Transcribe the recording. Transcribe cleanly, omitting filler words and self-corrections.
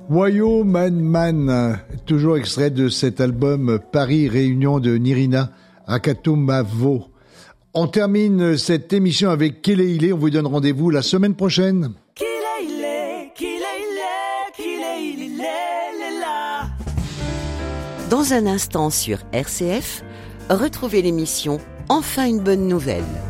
Wayo Man Man, toujours extrait de cet album Paris Réunion de Nirina Akatomavo. On termine cette émission avec Kileile. On vous donne rendez-vous la semaine prochaine. Dans un instant sur RCF, retrouvez l'émission Enfin une bonne nouvelle.